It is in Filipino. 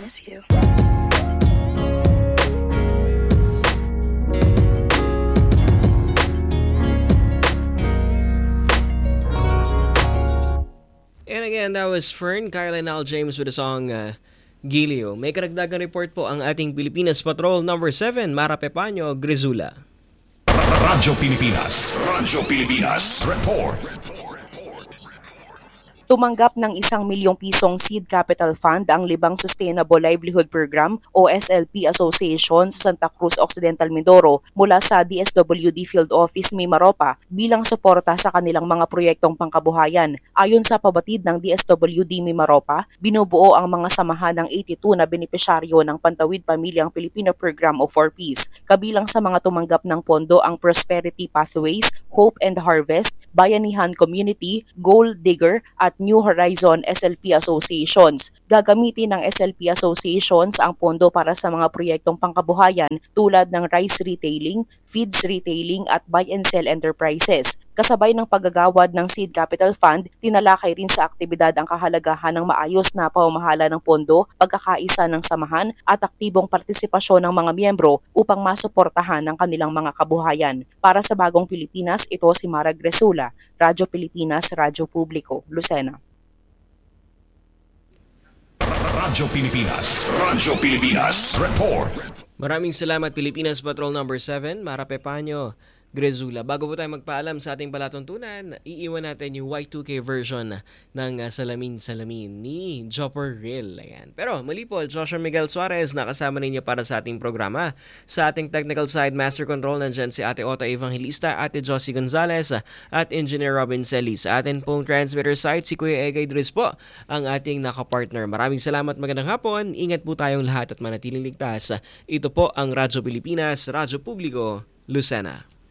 miss you. And again, that was Fern, Kyle, and Al James with the song Gilio. May karagdagang report po ang ating Pilipinas Patrol number 7, Mara Pepaño, Grizula. Radyo Pilipinas. Report. Tumanggap ng 1 milyong pisong seed capital fund ang Libang Sustainable Livelihood Program o SLP Association sa Santa Cruz Occidental, Mindoro mula sa DSWD Field Office Mimaropa bilang suporta sa kanilang mga proyektong pangkabuhayan. Ayon sa pabatid ng DSWD Mimaropa, binubuo ang mga samahan ng 82 na benepisyaryo ng Pantawid Pamilyang Pilipino Program o 4Ps. Kabilang sa mga tumanggap ng pondo ang Prosperity Pathways, Hope and Harvest, Bayanihan Community, Gold Digger at New Horizon SLP Associations. Gagamitin ng SLP Associations ang pondo para sa mga proyektong pangkabuhayan tulad ng rice retailing, feeds retailing at buy and sell enterprises. Kasabay ng paggagawad ng Seed Capital Fund, tinalakay rin sa aktibidad ang kahalagahan ng maayos na pamamahala ng pondo, pagkakaisa ng samahan at aktibong partisipasyon ng mga miyembro upang masuportahan ang kanilang mga kabuhayan. Para sa Bagong Pilipinas, ito si Mara Gresula, Radyo Pilipinas, Radyo Publiko, Lucena. Radyo Pilipinas. Report. Maraming salamat Pilipinas Patrol number 7, Mara Pepaño, Grizula. Bago po tayo magpaalam sa ating palatuntunan, iiwan natin yung Y2K version ng Salamin-Salamin ni Jopper Real. Ayan. Pero muli po, Joshua Miguel Suarez nakasama ninyo para sa ating programa. Sa ating technical side, Master Control, nandyan si Ate Ota Evangelista, Ate Josie Gonzalez at Engineer Robin Celi. Sa ating pong transmitter side, si Kuya Egay Dres po ang ating nakapartner. Maraming salamat, magandang hapon. Ingat po tayong lahat at manatiling ligtas. Ito po ang Radyo Pilipinas, Radyo Publiko, Lucena.